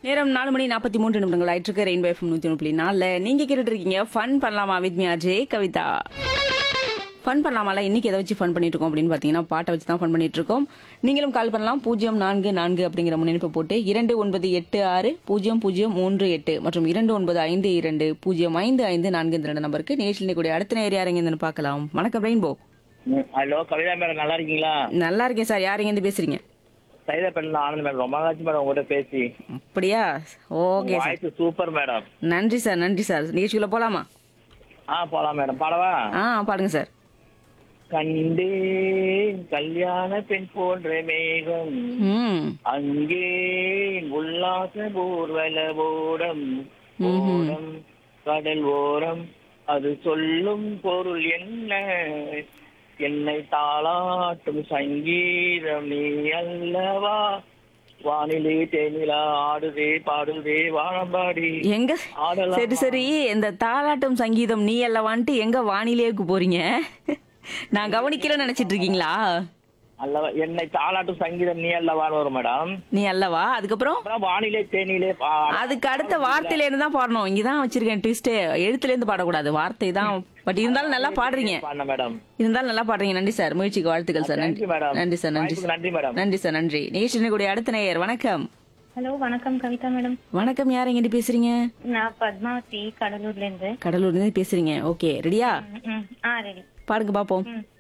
நேரம் 4:43 ஆயிட்டிருக்கு. Rainbow FM 101.4 நீங்க கேட்டுட்டு இருக்கீங்க ஃபன் பண்ணலாமா with me Ajay Kavitha. Fun பண்ணலாமால இன்னைக்கு எதை வச்சு ஃபன் பண்ணிட்டு இருக்கோம் அப்படின்னு பாத்தீங்கன்னா பாட்டை வச்சு தான் ஃபன் பண்ணிட்டு இருக்கோம். நீங்களும் கால் பண்ணலாம் 044 அப்படிங்கிற முன்னெடுப்பு போட்டு 29860038 மற்றும் 2952055542 நம்பருக்கு நேஷனல் கூடிய அடுத்த நேரம் யாருங்க பார்க்கலாம். வணக்கம் ரெயின்போ. ஹலோ கவிதா மேடம், நல்லா இருக்கீங்களா? நல்லா இருக்கேன் சார். யாருங்க இருந்து பேசுறீங்க? சைதா பெண்ணா ஆனந்த் மேடம், ரொம்ப நாளாச்சு மேடம் உங்ககிட்ட பேசி. அப்படியா? Okay sir, voice super madam. நன்றி சார். நன்றி சார். நிகழ்ச்சிக்குள்ள போலாமா? போலாம் மேடம். பாடவா? பாடுங்க சார். கண்டே கல்யாண பெண் போன்ற மேகம், அங்கே உல்லாச ஊர்வல ஓடம் ஓடம் கடல் ஓரம், அது சொல்லும் பொருள் என்ன? என்னை தாளாட்டும் சங்கீதம் நீ அல்லவா? வானிலே தேனிலா ஆடுதே பாடுதே வானம்பாடி எங்க சரி சரி, இந்த தாலாட்டம் சங்கீதம் நீ அல்லவான்ட்டு எங்க வானிலேக்கு போறீங்க? நான் கவனிக்கலன்னு நினைச்சிட்டு இருக்கீங்களா? அல்லவா என்னை தாளாட்டும் சங்கீதம் நீ அல்லவான்னு வரும் மேடம். நீ அல்லவா, அதுக்கப்புறம் வானிலே தேனிலே அதுக்கு அடுத்த வார்த்தையில இருந்து தான் பாடணும். இங்கதான் வச்சிருக்கேன் ட்விஸ்டே. எழுத்துல இருந்து பாடக்கூடாது, வார்த்தை தான். பட் இருந்தாலும் நல்லா பாடுறீங்க மேடம். இருந்தாலும் நல்லா பாடுறீங்க. நன்றி சார். முயற்சிக்கு வாழ்த்துக்கள் சார். நன்றி நன்றி சார். நன்றி நன்றி மேடம். நன்றி சார். நன்றி. நேஷன் கூடிய அடுத்த நேயர். வணக்கம். ஹலோ, வணக்கம் கவிதா மேடம். வணக்கம். யார் எங்கிட்ட பேசுறீங்க? நான் பத்மாவதி, கடலூர்ல இருந்து. கடலூர்ல இருந்து பேசுறீங்க. ஓகே, ரெடியா? ரெடி. பாடுங்க பாப்போம்.